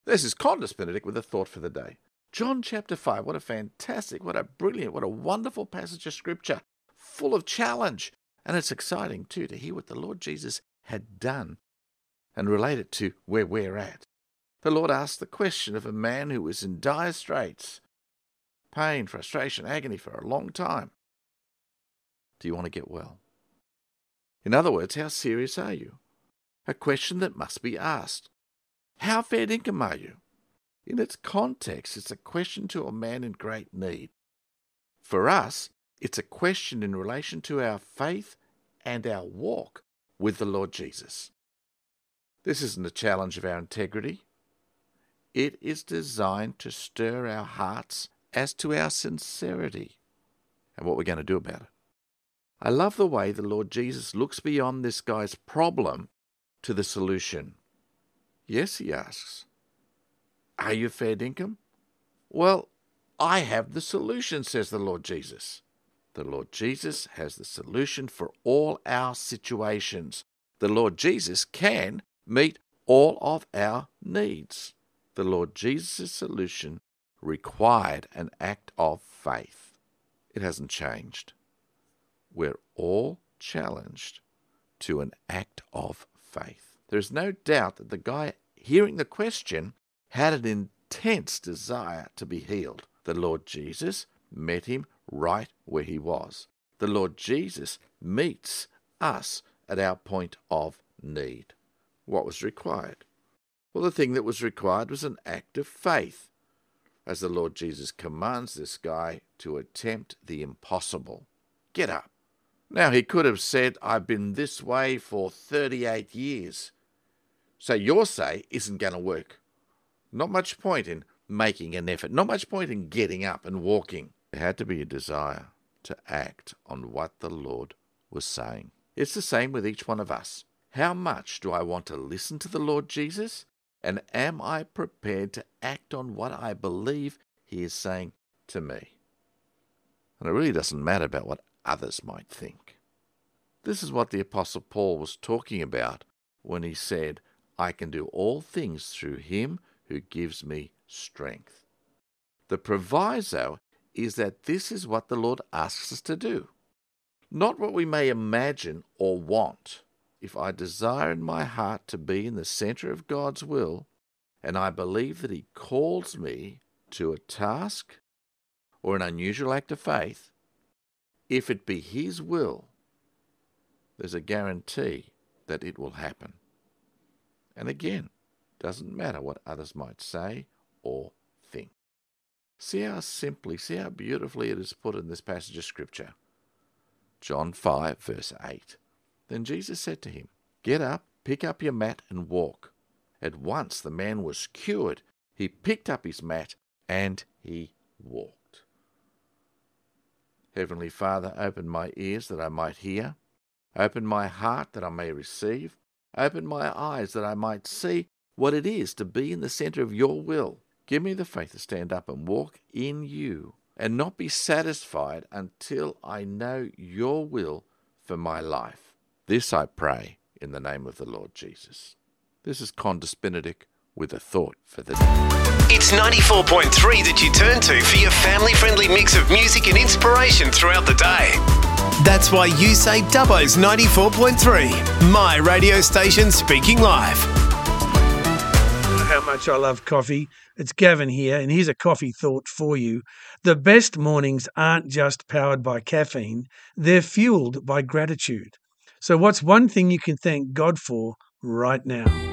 This is Qantas Benedict with a thought for the day. John chapter 5, what a fantastic, what a brilliant, what a wonderful passage of Scripture, full of challenge. And it's exciting too to hear what the Lord Jesus had done and relate it to where we're at. The Lord asked the question of a man who was in dire straits, pain, frustration, agony for a long time. Do you want to get well? In other words, how serious are you? A question that must be asked. How fair dinkum are you? In its context, it's a question to a man in great need. For us, it's a question in relation to our faith and our walk with the Lord Jesus. This isn't a challenge of our integrity. It is designed to stir our hearts as to our sincerity and what we're going to do about it. I love the way the Lord Jesus looks beyond this guy's problem to the solution. Yes, he asks, are you fair dinkum? Well, I have the solution, says the Lord Jesus. The Lord Jesus has the solution for all our situations. The Lord Jesus can meet all of our needs. The Lord Jesus' solution required an act of faith. It hasn't changed. We're all challenged to an act of faith. There's no doubt that the guy hearing the question had an intense desire to be healed. The Lord Jesus met him right where he was. The Lord Jesus meets us at our point of need. What was required? Well, the thing that was required was an act of faith, as the Lord Jesus commands this guy to attempt the impossible. Get up. Now, he could have said, I've been this way for 38 years. So your say isn't going to work. Not much point in making an effort. Not much point in getting up and walking. There had to be a desire to act on what the Lord was saying. It's the same with each one of us. How much do I want to listen to the Lord Jesus? And am I prepared to act on what I believe he is saying to me? And it really doesn't matter about what others might think. This is what the Apostle Paul was talking about when he said, I can do all things through him who gives me strength. The proviso is that this is what the Lord asks us to do, not what we may imagine or want. If I desire in my heart to be in the center of God's will, and I believe that he calls me to a task or an unusual act of faith, if it be his will, there's a guarantee that it will happen. And again, doesn't matter what others might say or think. See how simply, see how beautifully it is put in this passage of Scripture. John 5, verse 8. Then Jesus said to him, Get up, pick up your mat and walk. At once the man was cured. He picked up his mat and he walked. Heavenly Father, open my ears that I might hear. Open my heart that I may receive. Open my eyes that I might see what it is to be in the center of your will. Give me the faith to stand up and walk in you and not be satisfied until I know your will for my life. This I pray in the name of the Lord Jesus. This is Qantas Benedict with a thought for the day. It's 94.3 that you turn to for your family-friendly mix of music and inspiration throughout the day. That's why you say Dubbo's 94.3, my radio station speaking live. How much I love coffee. It's Gavin here, and here's a coffee thought for you. The best mornings aren't just powered by caffeine, they're fueled by gratitude. So what's one thing you can thank God for right now?